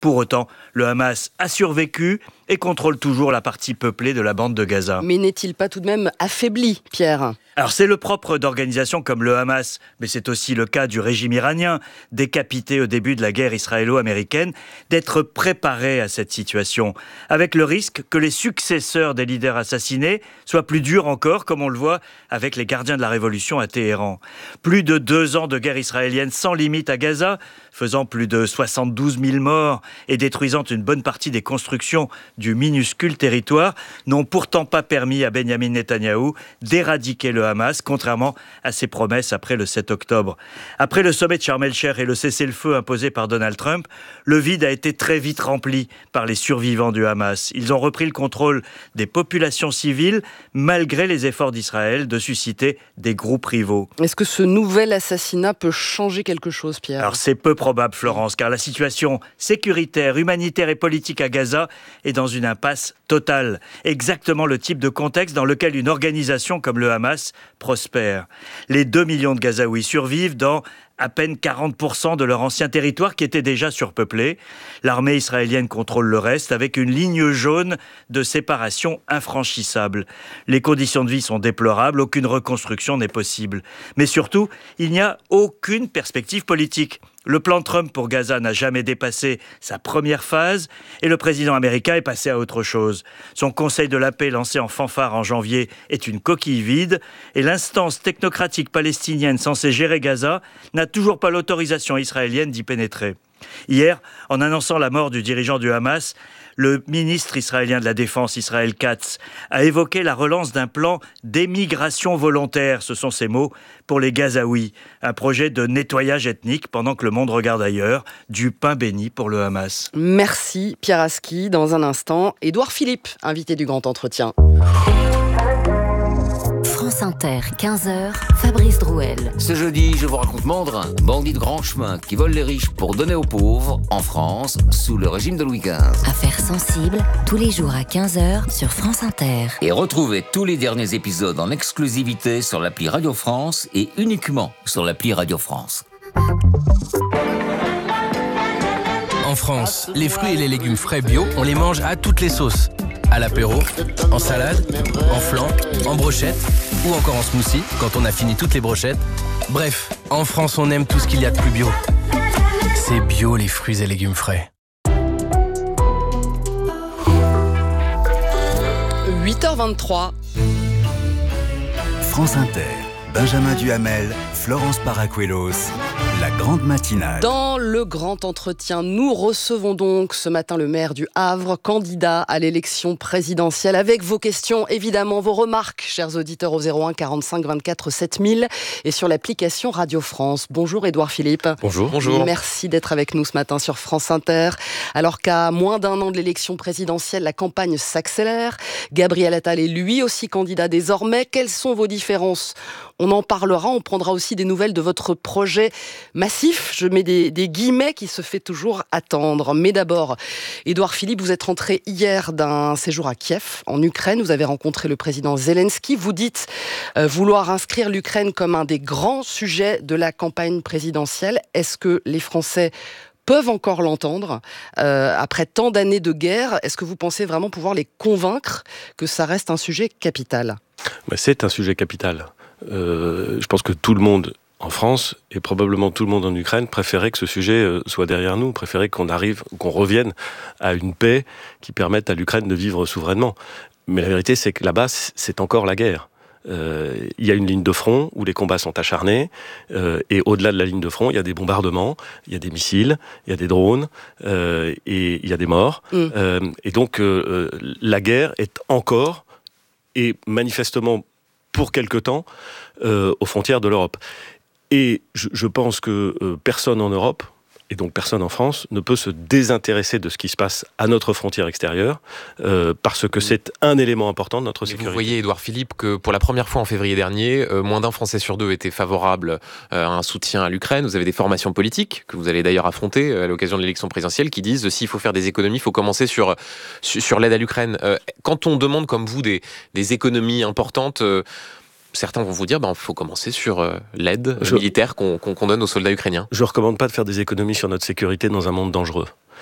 Pour autant, le Hamas a survécu et contrôle toujours la partie peuplée de la bande de Gaza. Mais n'est-il pas tout de même affaibli, Pierre ? Alors c'est le propre d'organisations comme le Hamas, mais c'est aussi le cas du régime iranien, décapité au début de la guerre israélo-américaine, d'être préparé à cette situation, avec le risque que les successeurs des leaders assassinés soient plus durs encore, comme on le voit avec les gardiens de la révolution à Téhéran. Plus de 2 ans de guerre israélienne sans limite à Gaza, faisant plus de 72 000 morts et détruisant une bonne partie des constructions du minuscule territoire, n'ont pourtant pas permis à Benyamin Netanyahou d'éradiquer le Hamas, contrairement à ses promesses après le 7 octobre. Après le sommet de Sharm el-Sheikh et le cessez-le-feu imposé par Donald Trump, le vide a été très vite rempli par les survivants du Hamas. Ils ont repris le contrôle des populations civiles, malgré les efforts d'Israël de susciter des groupes rivaux. Est-ce que ce nouvel assassinat peut changer quelque chose, Pierre ? Alors c'est peu probable, Florence, car la situation sécuritaire, humanitaire et politique à Gaza est dans une impasse totale. Exactement le type de contexte dans lequel une organisation comme le Hamas prospère. Les 2 millions de Gazaouis survivent dans à peine 40% de leur ancien territoire qui était déjà surpeuplé. L'armée israélienne contrôle le reste avec une ligne jaune de séparation infranchissable. Les conditions de vie sont déplorables, aucune reconstruction n'est possible. Mais surtout, il n'y a aucune perspective politique. Le plan Trump pour Gaza n'a jamais dépassé sa première phase et le président américain est passé à autre chose. Son conseil de la paix lancé en fanfare en janvier est une coquille vide et l'instance technocratique palestinienne censée gérer Gaza n'a toujours pas l'autorisation israélienne d'y pénétrer. Hier, en annonçant la mort du dirigeant du Hamas, le ministre israélien de la Défense, Israël Katz, a évoqué la relance d'un plan d'émigration volontaire, ce sont ses mots, pour les Gazaouis. Un projet de nettoyage ethnique pendant que le monde regarde ailleurs. Du pain béni pour le Hamas. Merci Pierre Aski. Dans un instant, Édouard Philippe, invité du Grand Entretien. France Inter, 15h, Fabrice Drouel. Ce jeudi, je vous raconte Mandrin, bandit de grand chemin qui vole les riches pour donner aux pauvres, en France, sous le régime de Louis XV. Affaires sensibles, tous les jours à 15h sur France Inter. Et retrouvez tous les derniers épisodes en exclusivité sur l'appli Radio France et uniquement sur l'appli Radio France. En France, les fruits et les légumes frais bio, on les mange à toutes les sauces. À l'apéro, en salade, en flan, en brochette ou encore en smoothie quand on a fini toutes les brochettes. Bref, en France, on aime tout ce qu'il y a de plus bio. C'est bio les fruits et légumes frais. 8h23. France Inter, Benjamin Duhamel, Florence Paracuelos, la grande matinale. Dans le grand entretien, nous recevons donc ce matin le maire du Havre, candidat à l'élection présidentielle, avec vos questions, évidemment, vos remarques, chers auditeurs, au 01 45 24 7000 et sur l'application Radio France. Bonjour Édouard Philippe. Bonjour. Bonjour. Merci d'être avec nous ce matin sur France Inter. Alors qu'à moins d'1 an de l'élection présidentielle, la campagne s'accélère. Gabriel Attal est lui aussi candidat désormais. Quelles sont vos différences ? On en parlera, on prendra aussi des nouvelles de votre projet massif, je mets des guillemets, qui se fait toujours attendre. Mais d'abord, Édouard Philippe, vous êtes rentré hier d'un séjour à Kiev, en Ukraine. Vous avez rencontré le président Zelensky. Vous dites vouloir inscrire l'Ukraine comme un des grands sujets de la campagne présidentielle. Est-ce que les Français peuvent encore l'entendre après tant d'années de guerre? Est-ce que vous pensez vraiment pouvoir les convaincre que ça reste un sujet capital? C'est un sujet capital. Je pense que tout le monde en France, et probablement tout le monde en Ukraine, préférait que ce sujet soit derrière nous, préférait qu'on revienne à une paix qui permette à l'Ukraine de vivre souverainement. Mais la vérité, c'est que là-bas, c'est encore la guerre. Il y a une ligne de front où les combats sont acharnés, et au-delà de la ligne de front, il y a des bombardements, il y a des missiles, il y a des drones, et il y a des morts. Et donc, la guerre est encore, et manifestement pour quelque temps, aux frontières de l'Europe. Et je pense que personne en Europe, et donc personne en France, ne peut se désintéresser de ce qui se passe à notre frontière extérieure, parce que c'est un élément important de notre sécurité. Vous voyez, Édouard Philippe, que pour la première fois en février dernier, moins d'un Français sur 2 était favorable à un soutien à l'Ukraine. Vous avez des formations politiques, que vous allez d'ailleurs affronter à l'occasion de l'élection présidentielle, qui disent s'il faut faire des économies, il faut commencer sur l'aide à l'Ukraine. Quand on demande, comme vous, des économies importantes, certains vont vous dire il faut commencer sur l'aide militaire qu'on donne aux soldats ukrainiens. Je ne recommande pas de faire des économies sur notre sécurité dans un monde dangereux.